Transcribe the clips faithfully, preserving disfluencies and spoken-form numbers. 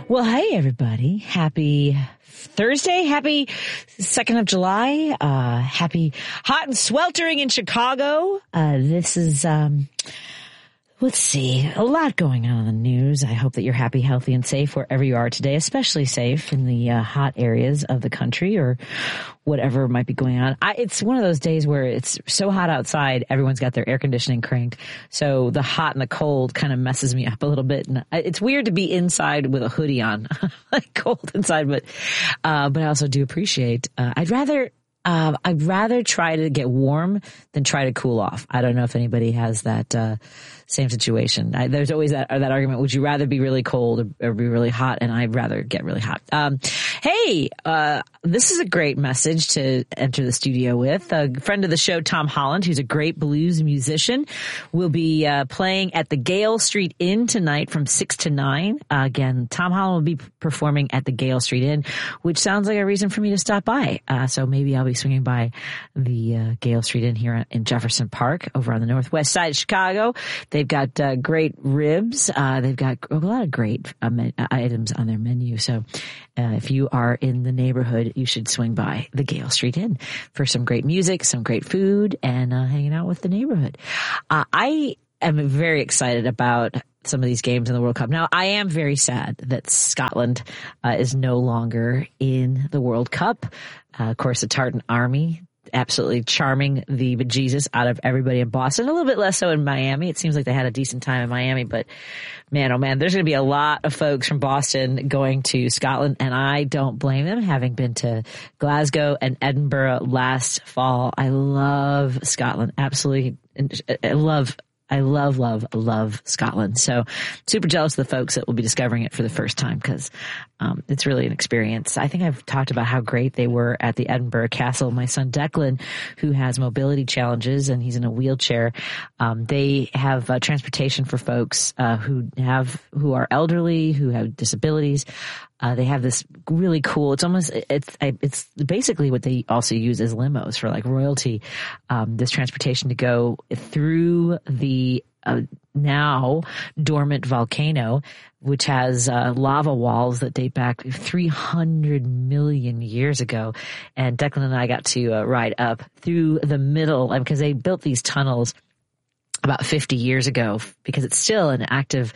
Well, hey, everybody. Happy Thursday. Happy second of July. Uh, happy hot and sweltering in Chicago. Uh, this is, um, let's see, a lot going on in the news. I hope that you're happy, healthy, and safe wherever you are today, especially safe in the uh, hot areas of the country or whatever might be going on. I, it's one of those days where it's so hot outside, everyone's got their air conditioning cranked. So the hot and the cold kind of messes me up a little bit. And it's weird to be inside with a hoodie on, like cold inside, but, uh, but I also do appreciate, uh, I'd rather, uh, I'd rather try to get warm than try to cool off. I don't know if anybody has that, uh, same situation. I, there's always that that argument. Would you rather be really cold or, or be really hot? And I'd rather get really hot. Um, hey, uh, this is a great message to enter the studio with. A friend of the show, Tom Holland, who's a great blues musician, will be uh, playing at the Gale Street Inn tonight from six to nine. Uh, again, Tom Holland will be performing at the Gale Street Inn, which sounds like a reason for me to stop by. Uh, so maybe I'll be swinging by the uh, Gale Street Inn here in Jefferson Park over on the northwest side of Chicago. They've got uh, great ribs. Uh, they've got a lot of great uh, me- items on their menu. So uh, if you are in the neighborhood, you should swing by the Gale Street Inn for some great music, some great food, and uh, hanging out with the neighborhood. Uh, I am very excited about some of these games in the World Cup. Now, I am very sad that Scotland uh, is no longer in the World Cup. Uh, of course, the Tartan Army absolutely charming the bejesus out of everybody in Boston. A little bit less so in Miami. It seems like they had a decent time in Miami, but man, oh man, there's going to be a lot of folks from Boston going to Scotland, and I don't blame them, having been to Glasgow and Edinburgh last fall. I love Scotland. Absolutely. I love I love, love, love Scotland. So super jealous of the folks that will be discovering it for the first time because um, it's really an experience. I think I've talked about how great they were at the Edinburgh Castle. My son Declan, who has mobility challenges and he's in a wheelchair, um, they have uh, transportation for folks uh, who have who are elderly, who have disabilities. Uh, they have this really cool, it's almost, it's, it's basically what they also use as limos for like royalty, um, this transportation to go through the, uh, now dormant volcano, which has, uh, lava walls that date back three hundred million years ago. And Declan and I got to uh, ride up through the middle, because they built these tunnels about fifty years ago, because it's still an active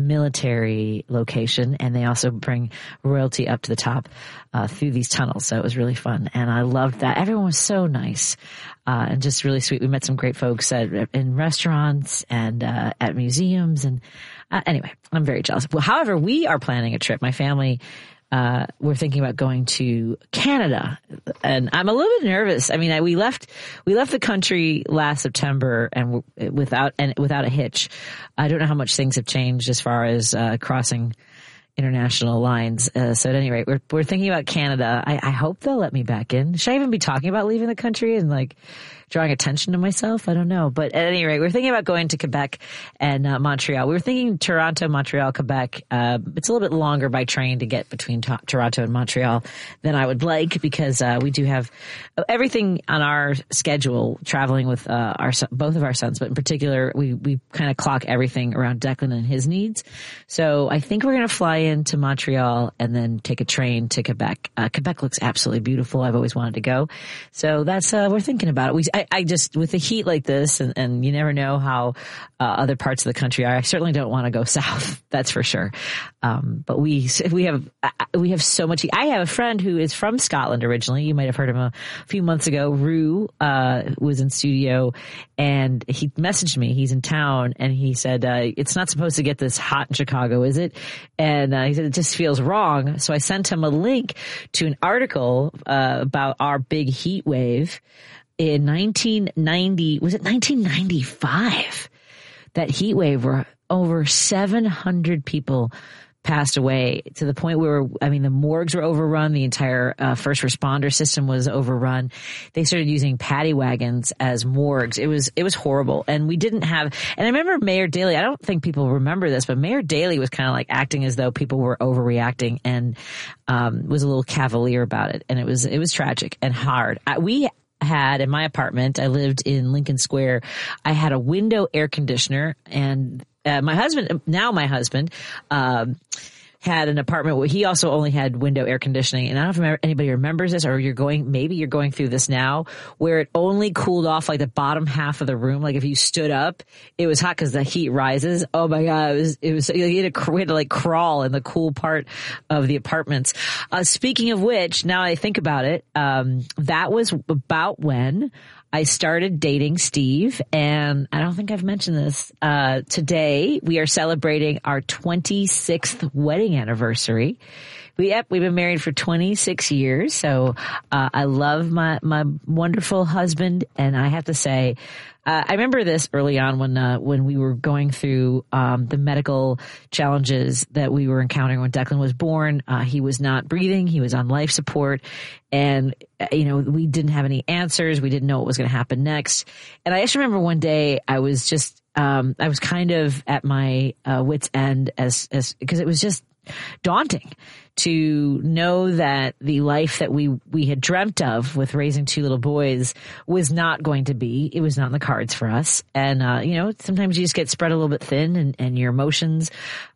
military location, and they also bring royalty up to the top uh, through these tunnels. So it was really fun, and I loved that. Everyone was so nice uh, and just really sweet. We met some great folks at, in restaurants and uh, at museums, and uh, anyway, I'm very jealous. Well, however, we are planning a trip. My family, Uh, we're thinking about going to Canada, and I'm a little bit nervous. I mean, I, we left, we left the country last September and w- without, and without a hitch. I don't know how much things have changed as far as, uh, crossing international lines. Uh, so at any rate, we're, we're thinking about Canada. I, I hope they'll let me back in. Should I even be talking about leaving the country and like drawing attention to myself? I don't know. But at any rate, we're thinking about going to Quebec and uh, Montreal. We were thinking Toronto, Montreal, Quebec. Uh, it's a little bit longer by train to get between to- Toronto and Montreal than I would like, because uh, we do have everything on our schedule traveling with uh, our both of our sons. But in particular, we, we kind of clock everything around Declan and his needs. So I think we're going to fly into Montreal and then take a train to Quebec. Uh, Quebec looks absolutely beautiful. I've always wanted to go. So that's, uh, we're thinking about it. We, I, I just, with the heat like this, and, and you never know how uh, other parts of the country are, I certainly don't want to go south. That's for sure. Um, but we, we have, we have so much heat. I have a friend who is from Scotland originally. You might have heard him a few months ago. Rue, uh, was in studio, and he messaged me. He's in town, and he said, uh, it's not supposed to get this hot in Chicago, is it? And uh, he said, it just feels wrong. So I sent him a link to an article uh, about our big heat wave in nineteen ninety. Was it nineteen ninety-five? That heat wave where over seven hundred people passed away, to the point where, I mean, the morgues were overrun. The entire uh, first responder system was overrun. They started using paddy wagons as morgues. It was, it was horrible. And we didn't have, and I remember Mayor Daley, I don't think people remember this, but Mayor Daley was kind of like acting as though people were overreacting, and um, was a little cavalier about it. And it was, it was tragic and hard. I, we had in my apartment, I lived in Lincoln Square, I had a window air conditioner, and Uh, my husband, now my husband, um, had an apartment where he also only had window air conditioning. And I don't know if anybody remembers this, or you're going, maybe you're going through this now, where it only cooled off like the bottom half of the room. Like if you stood up, it was hot because the heat rises. Oh my God. It was, it was, you had to, we had to like crawl in the cool part of the apartments. Uh, speaking of which, now I think about it, um, that was about when I started dating Steve, and I don't think I've mentioned this. Uh, today we are celebrating our twenty-sixth wedding anniversary. We, yep, we've been married for twenty-six years. So, uh, I love my, my wonderful husband. And I have to say, uh, I remember this early on when, uh, when we were going through, um, the medical challenges that we were encountering when Declan was born. Uh, he was not breathing. He was on life support. And, you know, we didn't have any answers. We didn't know what was going to happen next. And I just remember one day I was just, um, I was kind of at my, uh, wit's end as, as, because it was just daunting to know that the life that we, we had dreamt of with raising two little boys was not going to be. It was not in the cards for us. And, uh, you know, sometimes you just get spread a little bit thin and, and your emotions,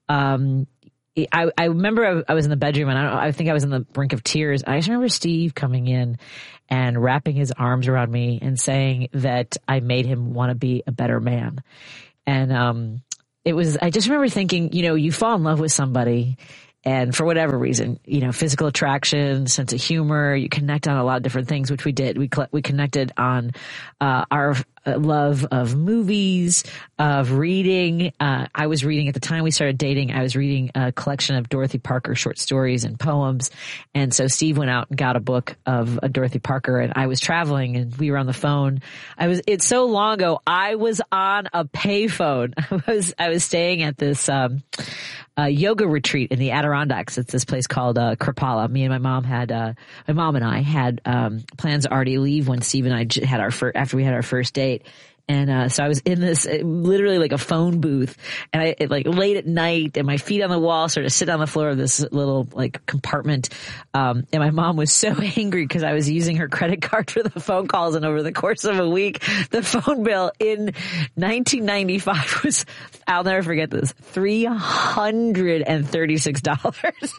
um, I, I remember I was in the bedroom and I don't know, I think I was on the brink of tears. I just remember Steve coming in and wrapping his arms around me and saying that I made him want to be a better man. And, um, it was, I just remember thinking, you know, you fall in love with somebody and for whatever reason, you know, physical attraction, sense of humor, you connect on a lot of different things, which we did. We, we connected on, uh, our love of movies, of reading. Uh, I was reading at the time we started dating. I was reading a collection of Dorothy Parker short stories and poems. And so Steve went out and got a book of a Dorothy Parker, and I was traveling and we were on the phone. I was, it's so long ago. I was on a payphone. I was, I was staying at this, um, uh, yoga retreat in the Adirondacks. It's this place called, uh, Kripalu. Me and my mom had, uh, my mom and I had, um, plans to already leave when Steve and I had our first, after we had our first date. And, uh, so I was in this, literally like a phone booth, and I, it, like late at night, and my feet on the wall, sort of sit on the floor of this little like compartment. Um, and my mom was so angry because I was using her credit card for the phone calls. And over the course of a week, the phone bill in nineteen ninety-five was, I'll never forget this, three hundred thirty-six dollars.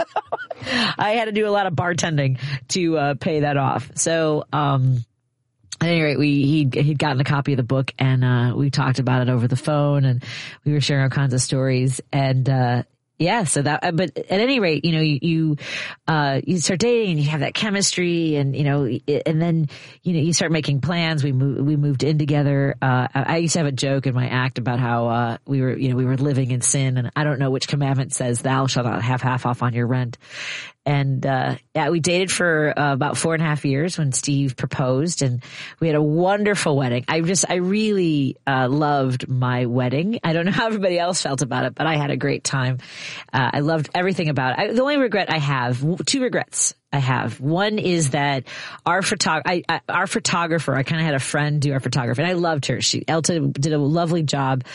I had to do a lot of bartending to, uh, pay that off. So, um, at any rate, we, he'd, he'd gotten a copy of the book, and, uh, we talked about it over the phone, and we were sharing all kinds of stories. And, uh, yeah, so that, but at any rate, you know, you, you, uh, you start dating and you have that chemistry, and, you know, and then, you know, you start making plans. We moved, we moved in together. Uh, I used to have a joke in my act about how, uh, we were, you know, we were living in sin, and I don't know which commandment says thou shalt not have half off on your rent. And, uh, yeah, we dated for uh, about four and a half years when Steve proposed, and we had a wonderful wedding. I just, I really, uh, loved my wedding. I don't know how everybody else felt about it, but I had a great time. Uh, I loved everything about it. I, the only regret I have, two regrets I have. One is that our photog- I, I, our photographer, I kind of had a friend do our photography, and I loved her. She, Elta did a lovely job,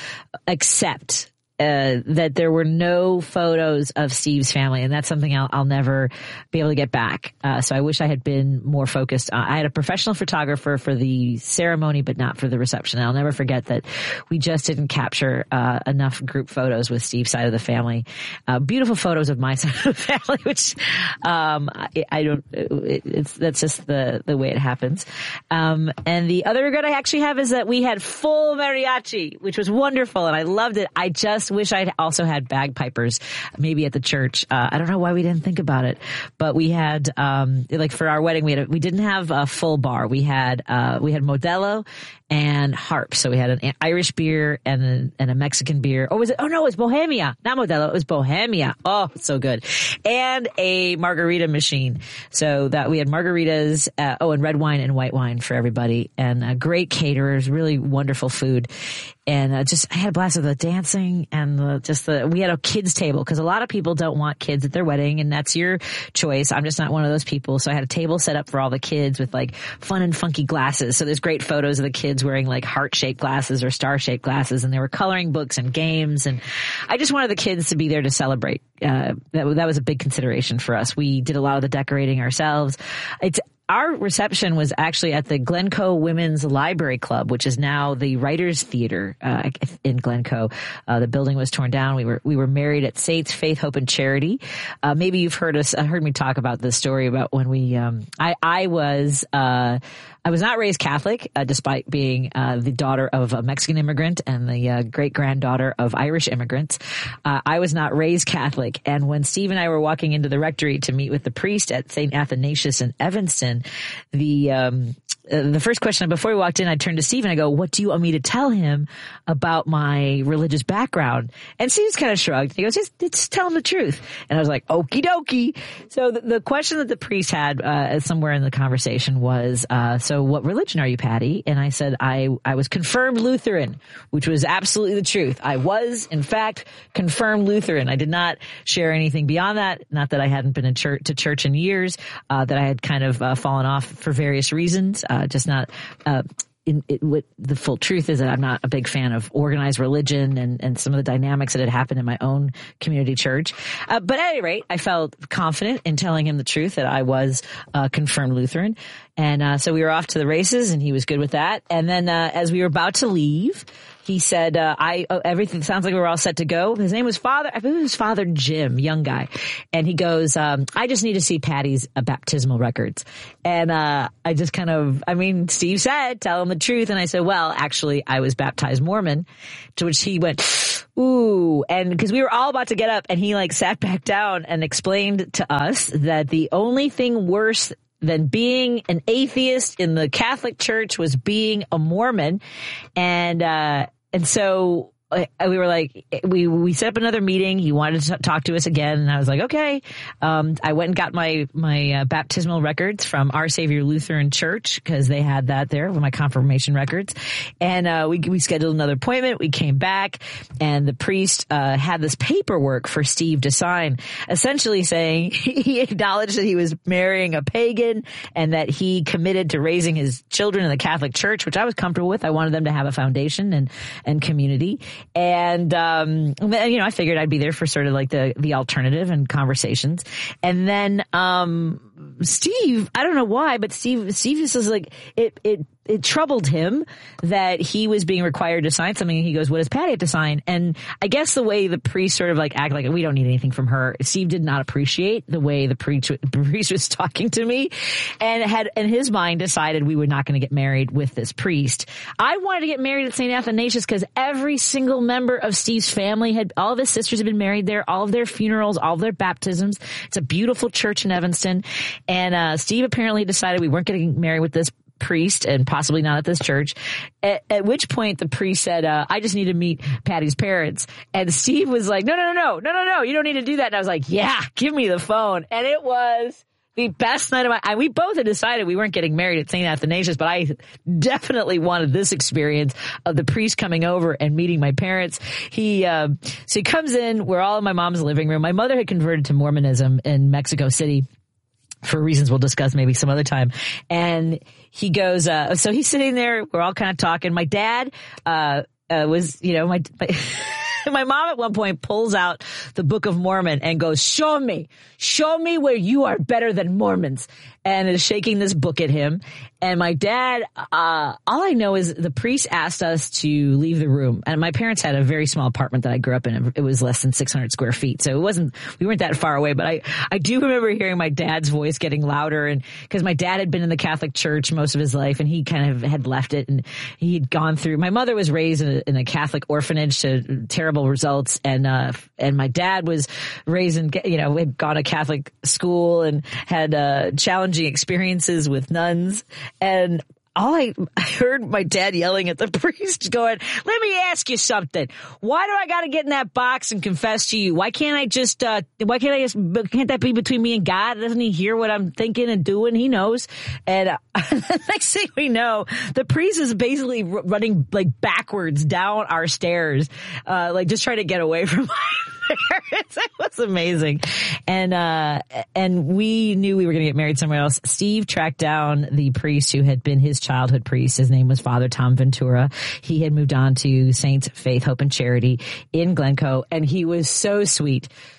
except Uh, that there were no photos of Steve's family, and that's something I'll, I'll never be able to get back. Uh, so I wish I had been more focused. Uh, I had a professional photographer for the ceremony, but not for the reception. I'll never forget that we just didn't capture uh, enough group photos with Steve's side of the family. Uh, beautiful photos of my side of the family, which um, I, I don't. It, it's that's just the the way it happens. Um, and the other regret I actually have is that we had full mariachi, which was wonderful, and I loved it. I just wish I'd also had bagpipers, maybe at the church. Uh, I don't know why we didn't think about it, but we had, um, like for our wedding, we had, a, we didn't have a full bar. We had, uh, we had Modelo and harp. So we had an Irish beer and a, and a Mexican beer. Oh, was it? Oh no, it was Bohemia. Not Modelo. It was Bohemia. Oh, so good. And a margarita machine. So that we had margaritas, uh, oh, and red wine and white wine for everybody, and uh, great caterers, really wonderful food. And uh, just, I had a blast with the dancing and the, just the, we had a kids table because a lot of people don't want kids at their wedding, and that's your choice. I'm just not one of those people. So I had a table set up for all the kids with like fun and funky glasses. So there's great photos of the kids wearing like heart-shaped glasses or star-shaped glasses, and there were coloring books and games. And I just wanted the kids to be there to celebrate. Uh, that, that was a big consideration for us. We did a lot of the decorating ourselves. It's, our reception was actually at the Glencoe Women's Library Club, which is now the Writers Theater uh, in Glencoe. Uh, the building was torn down. We were we were married at Saints Faith, Hope, and Charity. Uh, maybe you've heard us uh, heard me talk about this story about when we. Um, I I was. Uh, I was not raised Catholic, uh, despite being uh, the daughter of a Mexican immigrant and the uh, great-granddaughter of Irish immigrants. Uh, I was not raised Catholic. And when Steve and I were walking into the rectory to meet with the priest at Saint Athanasius in Evanston, the um, uh, the first question, before we walked in, I turned to Steve and I go, what do you want me to tell him about my religious background? And Steve kind of shrugged. He goes, just, just tell him the truth. And I was like, okie dokie. So the, the question that the priest had uh, somewhere in the conversation was, uh, so what religion are you, Patty? And I said, I, I was confirmed Lutheran, which was absolutely the truth. I was, in fact, confirmed Lutheran. I did not share anything beyond that. Not that I hadn't been in church, to church in years, uh, that I had kind of uh, fallen off for various reasons, uh, just not, uh, In, it, what the full truth is that I'm not a big fan of organized religion and, and some of the dynamics that had happened in my own community church. Uh, but at any rate, I felt confident in telling him the truth that I was uh, confirmed Lutheran. And uh, so we were off to the races and he was good with that. And then uh, as we were about to leave, he said, uh, I, oh, everything sounds like we were all set to go. His name was Father, I believe it was Father Jim, young guy. And he goes, um, I just need to see Patty's uh, baptismal records. And, uh, I just kind of, I mean, Steve said, tell him the truth. And I said, well, actually, I was baptized Mormon, to which he went, ooh. And because we were all about to get up and he like sat back down and explained to us that the only thing worse than being an atheist in the Catholic Church was being a Mormon. And, uh, and so uh, we were like, we, we set up another meeting. He wanted to talk to us again. And I was like, okay. Um, I went and got my, my uh, baptismal records from Our Savior Lutheran Church because they had that there with my confirmation records. And, uh, we, we scheduled another appointment. We came back and the priest, uh, had this paperwork for Steve to sign, essentially saying he acknowledged that he was marrying a pagan and that he committed to raising his children in the Catholic Church, which I was comfortable with. I wanted them to have a foundation and, and community. And, um, you know, I figured I'd be there for sort of like the, the alternative and conversations. And then, um, Steve, I don't know why, but Steve, Steve just was like, it, it, it troubled him that he was being required to sign something. And he goes, what does Patty have to sign? And I guess the way the priest sort of like act like we don't need anything from her. Steve did not appreciate the way the priest, the priest was talking to me and had in his mind decided we were not going to get married with this priest. I wanted to get married at Saint Athanasius because every single member of Steve's family had, all of his sisters had been married there, all of their funerals, all of their baptisms. It's a beautiful church in Evanston. And, uh, Steve apparently decided we weren't getting married with this priest and possibly not at this church. At, at which point the priest said, uh, I just need to meet Patty's parents. And Steve was like, no, no, no, no, no, no, no, you don't need to do that. And I was like, yeah, give me the phone. And it was the best night of my, I, we both had decided we weren't getting married at Saint Athanasius, but I definitely wanted this experience of the priest coming over and meeting my parents. He, uh, so he comes in, we're all in my mom's living room. My mother had converted to Mormonism in Mexico City for reasons we'll discuss maybe some other time. And he goes, uh, so he's sitting there, we're all kind of talking. My dad, uh, uh was, you know, my, my my mom at one point pulls out the Book of Mormon and goes, show me, show me where you are better than Mormons, and is shaking this book at him. And my dad, uh, all I know is the priest asked us to leave the room. And my parents had a very small apartment that I grew up in. It was less than six hundred square feet. So it wasn't, we weren't that far away, but I, I do remember hearing my dad's voice getting louder, and because my dad had been in the Catholic Church most of his life and he kind of had left it, and he'd gone through, my mother was raised in a, in a Catholic orphanage to terrible results. And, uh, and my dad was raised in, you know, had gone to Catholic school and had, uh, challenging experiences with nuns. And all I, I heard my dad yelling at the priest going, let me ask you something. Why do I got to get in that box and confess to you? Why can't I just, uh, why can't I just, can't that be between me and God? Doesn't he hear what I'm thinking and doing? He knows. And uh, the next thing we know, the priest is basically r- running like backwards down our stairs, uh, like just trying to get away from my parents. It was amazing. And, uh, and we knew we were going to get married somewhere else. Steve tracked down the priest who had been his childhood priest. His name was Father Tom Ventura. He had moved on to Saints Faith, Hope, and Charity in Glencoe. And he was so sweet,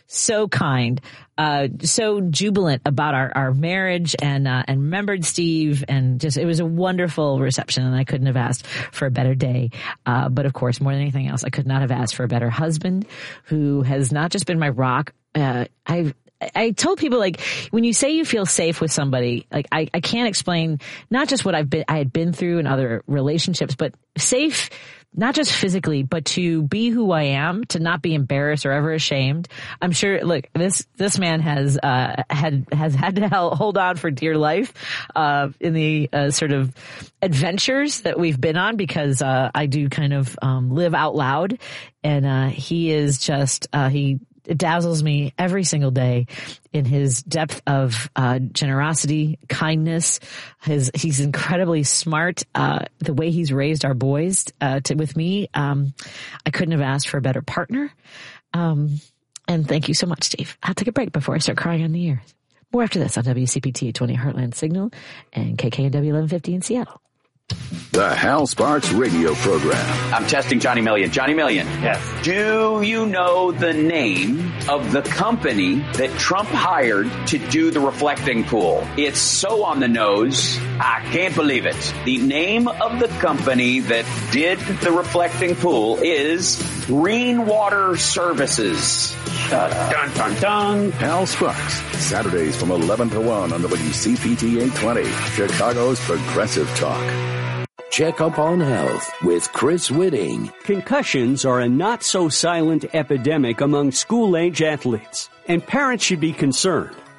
so kind, uh, so jubilant about our, our marriage, and uh, and remembered Steve, and just it was a wonderful reception, and I couldn't have asked for a better day. Uh, but of course, more than anything else, I could not have asked for a better husband, who has not just been my rock. Uh, I've I told people, like, when you say you feel safe with somebody, like, I, I can't explain not just what I've been, I had been through in other relationships, but safe, not just physically, but to be who I am, to not be embarrassed or ever ashamed. I'm sure, look, this, this man has, uh, had, has had to hold on for dear life, uh, in the, uh, sort of adventures that we've been on, because, uh, I do kind of, um, live out loud, and, uh, he is just, uh, he, It dazzles me every single day in his depth of uh, generosity, kindness. His he's incredibly smart. Uh, the way he's raised our boys uh, to, with me, um, I couldn't have asked for a better partner. Um, and thank you so much, Steve. I'll take a break before I start crying on the air. More after this on W C P T eight twenty Heartland Signal and K K N W eleven fifty in Seattle. The Hal Sparks radio program. I'm testing Johnny Million. Johnny Million. Yes. Do you know the name of the company that Trump hired to do the reflecting pool? It's so on the nose, I can't believe it. The name of the company that did the reflecting pool is Greenwater Services. Shut up. Dun, dun, dun. Hal Sparks, Saturdays from eleven to one on W C P T eight twenty, Chicago's Progressive Talk. Check up on health with Chris Whitting. Concussions are a not-so-silent epidemic among school-age athletes, and parents should be concerned.